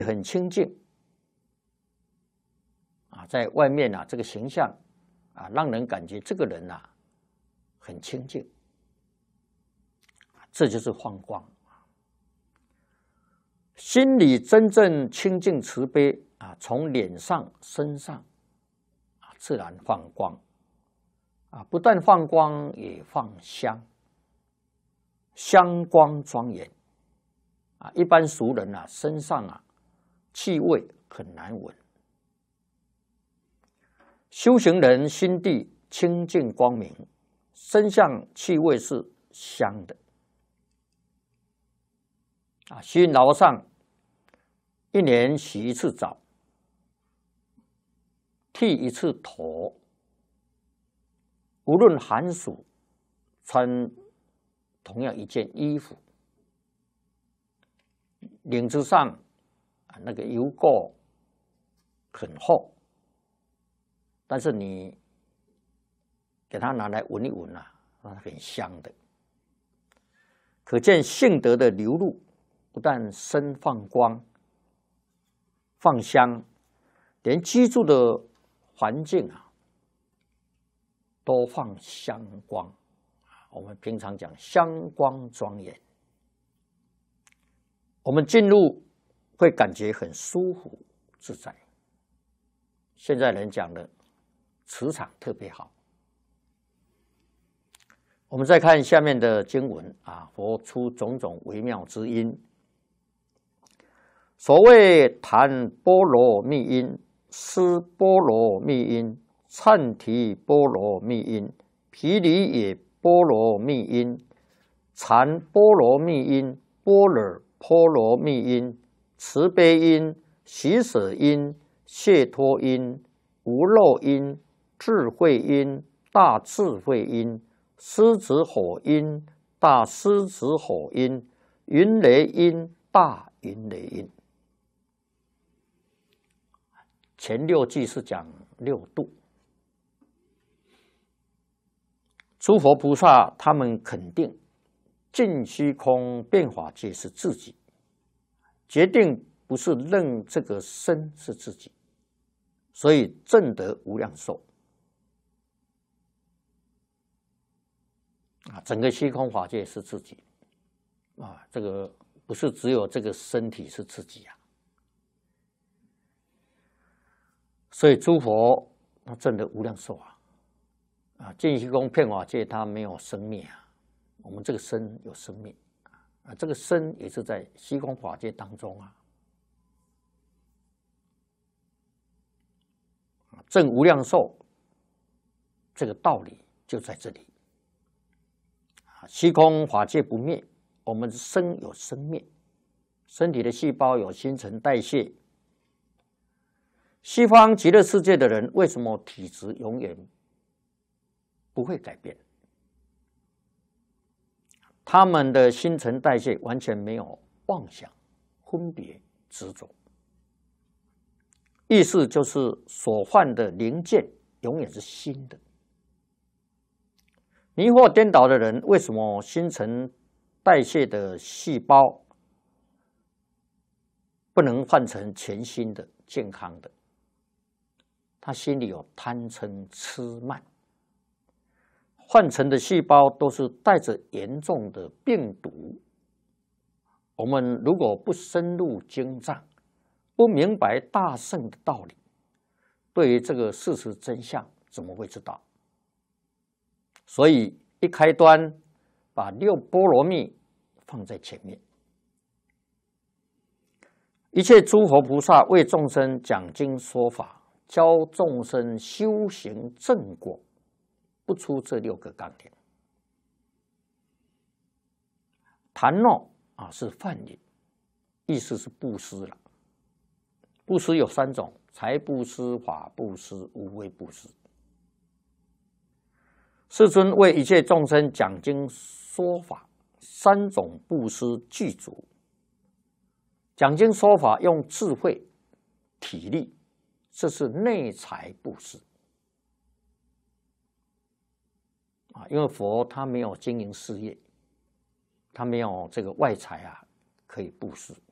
很清净啊，在外面啊，这个形象啊，让人感觉这个人啊很清净，这就是放光。心里真正清净慈悲啊，从脸上、身上啊，自然放光啊，不但放光，也放香，香光庄严啊。一般俗人啊，身上啊气味很难闻，修行人心地清净光明，身上气味是香的啊。虚云老和尚1年洗一次澡，剃一次头，无论寒暑，穿同样一件衣服，领子上那个油垢很厚，但是你给它拿来闻一闻啊，它很香的。可见性德的流露，不但身放光、放香，连居住的环境啊，都放香光。我们平常讲香光庄严，我们进入会感觉很舒服自在。现在人讲的磁场特别好。我们再看下面的经文啊，佛出种种微妙之音。所谓檀波罗蜜音、尸波罗蜜音、忏提波罗蜜音、毗梨耶波罗蜜音、禅波罗蜜音、般若波罗蜜音、慈悲音、喜舍音、解脱音、无漏音、智慧音、大智慧音、狮子吼音、大狮子吼音、云雷音、大云雷音。前6句是讲6度，诸佛菩萨他们肯定尽虚空变法界是自己，决定不是认这个身是自己，所以证得无量寿啊，整个虚空法界是自己啊，这个不是只有这个身体是自己啊。所以诸佛他证得无量寿啊，尽虚空遍法界它没有生灭啊，我们这个身有生灭啊，这个身也是在虚空法界当中啊，证无量寿这个道理就在这里啊，虚空法界不灭，我们身有生灭，身体的细胞有新陈代谢。西方极乐世界的人为什么体质永远不会改变？他们的新陈代谢完全没有妄想、分别、执着，意思就是所犯的零件永远是新的。迷惑颠倒的人为什么新陈代谢的细胞不能换成全新的、健康的？他心里有贪嗔痴慢，换成的细胞都是带着严重的病毒。我们如果不深入经藏，不明白大圣的道理，对于这个事实真相怎么会知道？所以一开端把6波罗蜜放在前面。一切诸佛菩萨为众生讲经说法，教众生修行正果，不出这6个纲领。檀诺啊是梵语，意思是布施了。布施有3种：财布施、法布施、无畏布施。世尊为一切众生讲经说法，3种布施具足。讲经说法用智慧、体力，这是内财布施啊，因为佛他没有经营事业，他没有这个外财啊可以布施